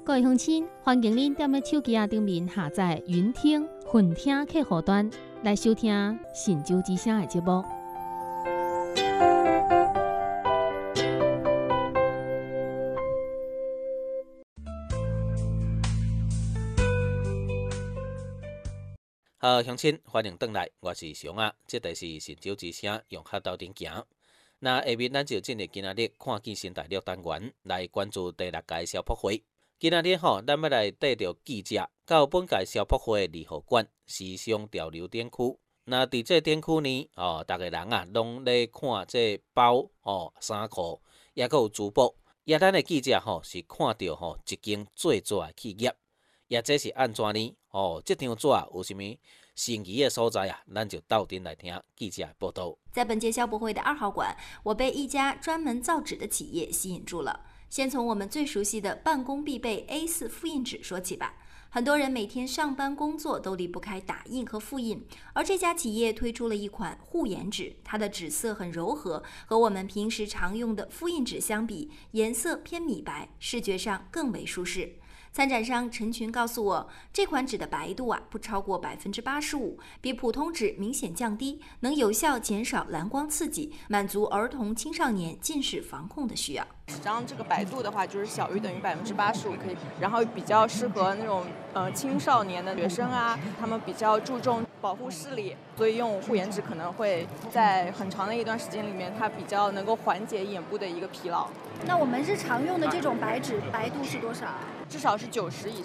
各位乡亲，欢迎您踮咧手机顶面下载云听、混听客户端来收听《神州之声》的节目。 好，乡亲，欢迎回来，我是熊啊，这就是《神州之声》用脚斗阵行。那下面咱就进入今仔日看见新台6单元来关注第6届消博会。今仔日咱要来带着记者到本届消博会的2号馆时尚潮流展区。那伫这展区呢，大家人啊，拢咧看这包衫裤，也阁有珠宝。也咱的记者是看到一间做纸的企业，也这是安怎呢？这张纸有啥物神奇的所在啊？咱就斗阵来听记者的报道。 在本届消博会的2号馆，我被一家专门造纸的企业吸引住了。先从我们最熟悉的办公必备 A4 复印纸说起吧。很多人每天上班工作都离不开打印和复印，而这家企业推出了一款护眼纸，它的纸色很柔和，和我们平时常用的复印纸相比，颜色偏米白，视觉上更为舒适。参展商陈群告诉我，这款纸的白度不超过85%，比普通纸明显降低，能有效减少蓝光刺激，满足儿童青少年近视防控的需要。 纸张这个白度的话，就是小于等于85%可以，然后比较适合那种青少年的学生啊，他们比较注重保护视力，所以用护眼纸可能会在很长的一段时间里面，它比较能够缓解眼部的一个疲劳。 那我们日常用的这种白纸白度是多少？ 至少是90以